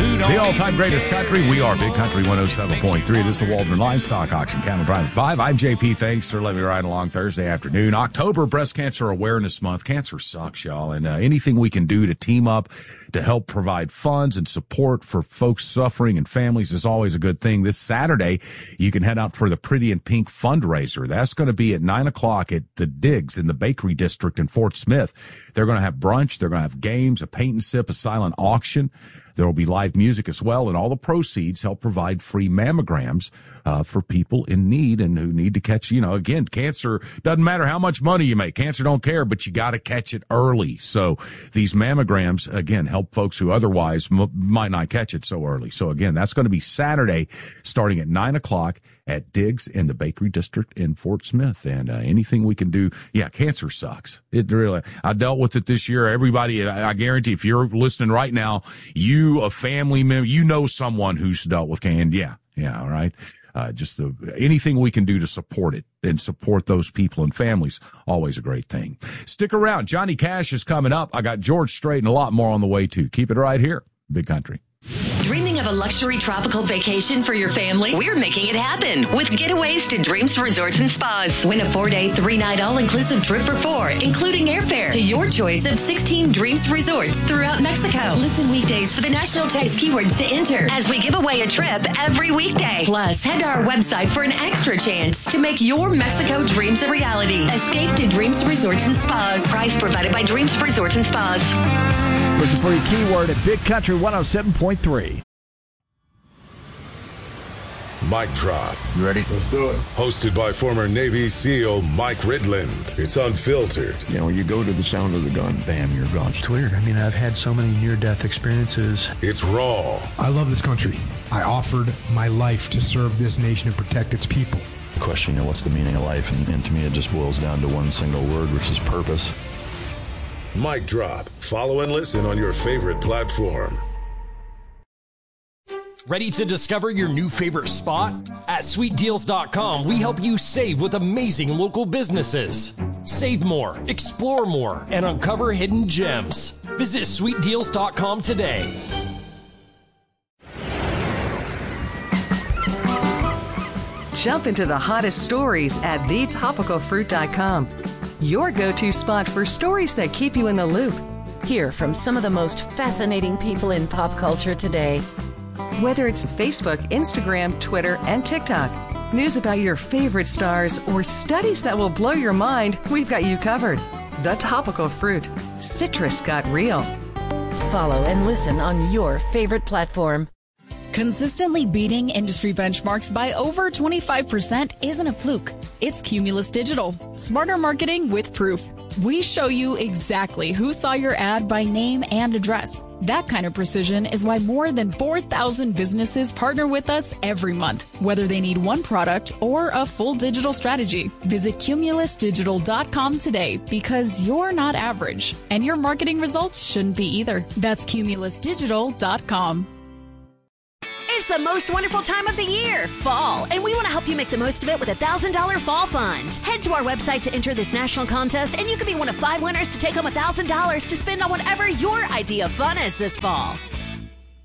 The all-time greatest country. We are Big Country 107.3. It is the Waldron Livestock Auction, Cattle Drive at 5. I'm JP. Thanks for letting me ride along Thursday afternoon. October, Breast Cancer Awareness Month. Cancer sucks, y'all. And anything we can do to team up to help provide funds and support for folks suffering and families is always a good thing. This Saturday, you can head out for the Pretty in Pink fundraiser. That's going to be at 9 o'clock at the Diggs in the Bakery District in Fort Smith. They're going to have brunch. They're going to have games, a paint and sip, a silent auction. There will be live music as well, and all the proceeds help provide free mammograms for people in need and who need to catch, again, cancer doesn't matter how much money you make. Cancer don't care, but you got to catch it early. So these mammograms, again, help folks who otherwise might not catch it so early. So again, that's going to be Saturday starting at 9 o'clock at Diggs in the Bakery District in Fort Smith. And anything we can do. Yeah, cancer sucks. It really, I dealt with it this year. Everybody, I guarantee if you're listening right now, a family member, someone who's dealt with cancer. Yeah, all right. Anything we can do to support it and support those people and families, always a great thing. Stick around. Johnny Cash is coming up. I got George Strait and a lot more on the way too. Keep it right here. Big Country. Dreaming of a luxury tropical vacation for your family? We're making it happen with Getaways to Dreams Resorts and Spas. Win a 4-day, 3-night all-inclusive trip for 4, including airfare to your choice of 16 Dreams Resorts throughout Mexico. Listen weekdays for the national text keywords to enter as we give away a trip every weekday. Plus, head to our website for an extra chance to make your Mexico dreams a reality. Escape to Dreams Resorts and Spas. Price provided by Dreams Resorts and Spas. Listen for your keyword at Big Country 107.3. Mic Drop. You ready? Let's do it. Hosted by former Navy SEAL Mike Ridland. It's unfiltered. You go to the sound of the gun, bam, you're gone. It's weird. I've had so many near-death experiences. It's raw. I love this country. I offered my life to serve this nation and protect its people. The question, what's the meaning of life? And to me, it just boils down to one single word, which is purpose. Mic Drop. Follow and listen on your favorite platform. Ready to discover your new favorite spot? At sweetdeals.com, we help you save with amazing local businesses. Save more, explore more, and uncover hidden gems. Visit sweetdeals.com today. Jump into the hottest stories at thetopicalfruit.com. Your go-to spot for stories that keep you in the loop. Hear from some of the most fascinating people in pop culture today. Whether it's Facebook, Instagram, Twitter, and TikTok, news about your favorite stars, or studies that will blow your mind, we've got you covered. The Topical Fruit. Citrus got real. Follow and listen on your favorite platform. Consistently beating industry benchmarks by over 25% isn't a fluke. It's Cumulus Digital. Smarter marketing with proof. We show you exactly who saw your ad by name and address. That kind of precision is why more than 4,000 businesses partner with us every month, whether they need one product or a full digital strategy. Visit cumulusdigital.com today because you're not average, and your marketing results shouldn't be either. That's cumulusdigital.com. It's the most wonderful time of the year, fall, and we want to help you make the most of it with a $1,000 fall fund. Head to our website to enter this national contest, and you could be one of 5 winners to take home $1,000 to spend on whatever your idea of fun is this fall.